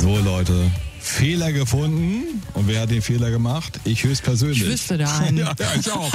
So Leute, Fehler gefunden. Und wer hat den Fehler gemacht? Ich höchstpersönlich. Ich wüsste da einen. Ja, ich auch.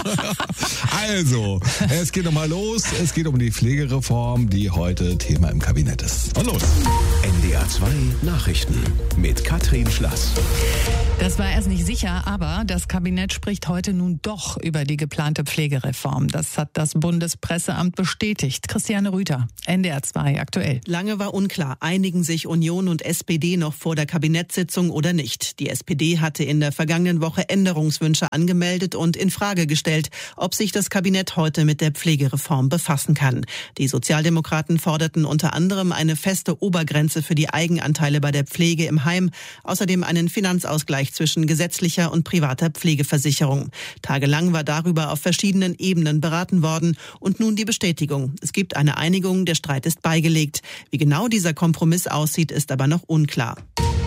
Also, es geht nochmal los. Es geht um die Pflegereform, die heute Thema im Kabinett ist. Und los. NDR 2 Nachrichten mit Katrin Schlass. Das war erst nicht sicher, aber das Kabinett spricht heute nun doch über die geplante Pflegereform. Das hat das Bundespresseamt bestätigt. Christiane Rüther, NDR 2 aktuell. Lange war unklar, einigen sich Union und SPD noch vor der Kabinettssitzung oder nicht. Die SPD hatte in der vergangenen Woche Änderungswünsche angemeldet und in Frage gestellt, ob sich das Kabinett heute mit der Pflegereform befassen kann. Die Sozialdemokraten forderten unter anderem eine feste Obergrenze für die Eigenanteile bei der Pflege im Heim, außerdem einen Finanzausgleich zwischen gesetzlicher und privater Pflegeversicherung. Tagelang war darüber auf verschiedenen Ebenen beraten worden und nun die Bestätigung. Es gibt eine Einigung, der Streit ist beigelegt. Wie genau dieser Kompromiss aussieht, ist aber noch unklar.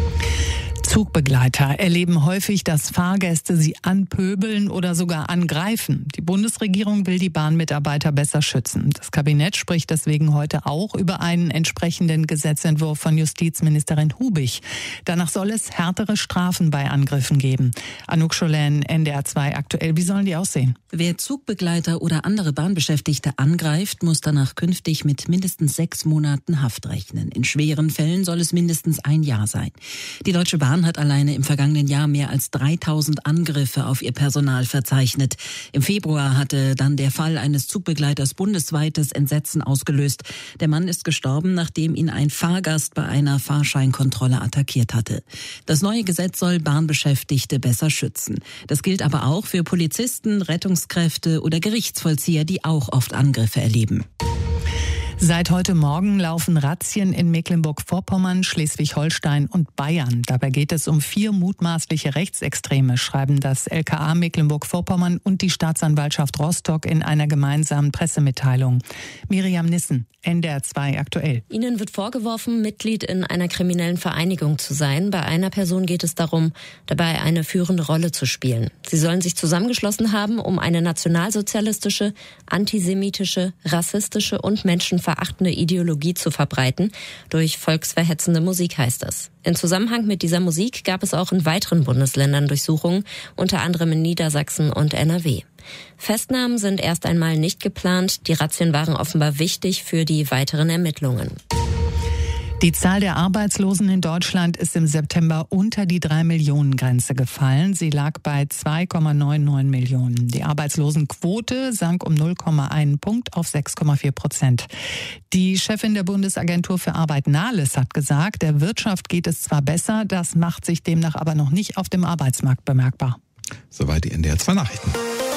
Zugbegleiter erleben häufig, dass Fahrgäste sie anpöbeln oder sogar angreifen. Die Bundesregierung will die Bahnmitarbeiter besser schützen. Das Kabinett spricht deswegen heute auch über einen entsprechenden Gesetzentwurf von Justizministerin Hubig. Danach soll es härtere Strafen bei Angriffen geben. Anouk Scholen, NDR 2 aktuell. Wie sollen die aussehen? Wer Zugbegleiter oder andere Bahnbeschäftigte angreift, muss danach künftig mit mindestens 6 Monaten Haft rechnen. In schweren Fällen soll es mindestens 1 Jahr sein. Die Deutsche Bahn hat alleine im vergangenen Jahr mehr als 3000 Angriffe auf ihr Personal verzeichnet. Im Februar hatte dann der Fall eines Zugbegleiters bundesweites Entsetzen ausgelöst. Der Mann ist gestorben, nachdem ihn ein Fahrgast bei einer Fahrscheinkontrolle attackiert hatte. Das neue Gesetz soll Bahnbeschäftigte besser schützen. Das gilt aber auch für Polizisten, Rettungskräfte oder Gerichtsvollzieher, die auch oft Angriffe erleben. Seit heute Morgen laufen Razzien in Mecklenburg-Vorpommern, Schleswig-Holstein und Bayern. Dabei geht es um 4 mutmaßliche Rechtsextreme, schreiben das LKA Mecklenburg-Vorpommern und die Staatsanwaltschaft Rostock in einer gemeinsamen Pressemitteilung. Miriam Nissen, NDR 2 aktuell. Ihnen wird vorgeworfen, Mitglied in einer kriminellen Vereinigung zu sein. Bei einer Person geht es darum, dabei eine führende Rolle zu spielen. Sie sollen sich zusammengeschlossen haben, um eine nationalsozialistische, antisemitische, rassistische und menschenverachtende Ideologie zu verbreiten. Durch volksverhetzende Musik heißt es. In Zusammenhang mit dieser Musik gab es auch in weiteren Bundesländern Durchsuchungen, unter anderem in Niedersachsen und NRW. Festnahmen sind erst einmal nicht geplant. Die Razzien waren offenbar wichtig für die weiteren Ermittlungen. Die Zahl der Arbeitslosen in Deutschland ist im September unter die 3-Millionen-Grenze gefallen. Sie lag bei 2,99 Millionen. Die Arbeitslosenquote sank um 0,1 Punkt auf 6,4%. Die Chefin der Bundesagentur für Arbeit Nahles hat gesagt, der Wirtschaft geht es zwar besser, das macht sich demnach aber noch nicht auf dem Arbeitsmarkt bemerkbar. Soweit die NDR 2 Nachrichten.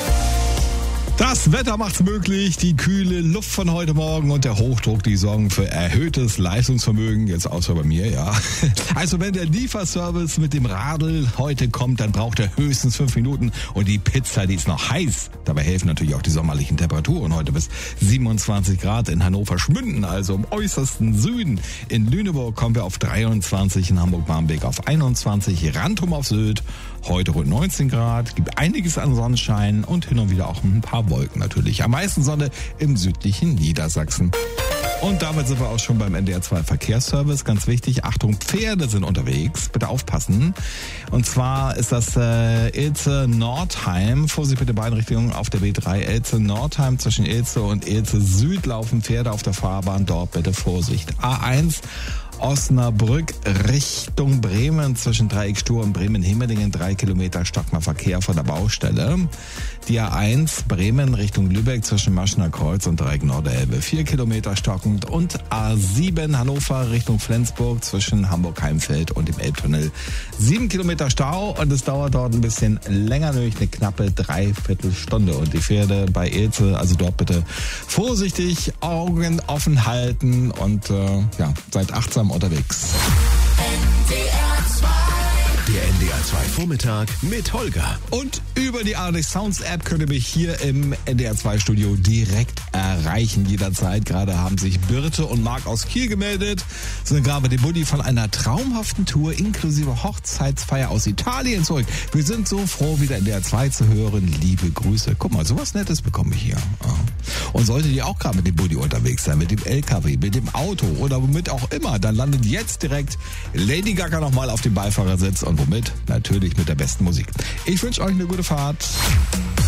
Das Wetter macht's möglich, die kühle Luft von heute Morgen und der Hochdruck, die sorgen für erhöhtes Leistungsvermögen, jetzt außer bei mir, ja. Also wenn der Lieferservice mit dem Radl heute kommt, dann braucht er höchstens 5 Minuten und die Pizza, die ist noch heiß. Dabei helfen natürlich auch die sommerlichen Temperaturen heute bis 27 Grad in Hannover-Schmünden, also im äußersten Süden. In Lüneburg kommen wir auf 23, in Hamburg-Barmbek auf 21, Rantum auf Sylt heute rund 19 Grad, gibt einiges an Sonnenschein und hin und wieder auch ein paar Wolken natürlich. Am meisten Sonne im südlichen Niedersachsen. Und damit sind wir auch schon beim NDR 2 Verkehrsservice. Ganz wichtig, Achtung, Pferde sind unterwegs. Bitte aufpassen. Und zwar ist das Ilze-Nordheim. Vorsicht bitte beiden Richtungen auf der B3. Ilze-Nordheim zwischen Ilze und Ilze Süd laufen Pferde auf der Fahrbahn. Dort bitte Vorsicht. A1 Osnabrück Richtung Bremen zwischen Dreieckstur und Bremen-Himmelingen 3 Kilometer stockender Verkehr vor der Baustelle. Die A1 Bremen Richtung Lübeck zwischen Maschener Kreuz und Dreieck Norderelbe 4 Kilometer stockend und A7 Hannover Richtung Flensburg zwischen Hamburg-Heimfeld und dem Elbtunnel 7 Kilometer Stau und es dauert dort ein bisschen länger, nämlich eine knappe 3/4 Stunde. Und die Pferde bei Ilze, also dort bitte vorsichtig, Augen offen halten und seid achtsam unterwegs. Der NDR 2 Vormittag mit Holger. Und über die ARD Sounds App könnt ihr mich hier im NDR 2 Studio direkt erreichen jederzeit. Gerade haben sich Birte und Marc aus Kiel gemeldet, sind gerade mit dem Buddy von einer traumhaften Tour inklusive Hochzeitsfeier aus Italien zurück. Wir sind so froh, wieder NDR 2 zu hören. Liebe Grüße. Guck mal, sowas Nettes bekomme ich hier. Und solltet ihr auch gerade mit dem Buddy unterwegs sein, mit dem LKW, mit dem Auto oder womit auch immer, dann landet jetzt direkt Lady Gaga nochmal auf dem Beifahrersitz und womit? Natürlich mit der besten Musik. Ich wünsche euch eine gute Fahrt.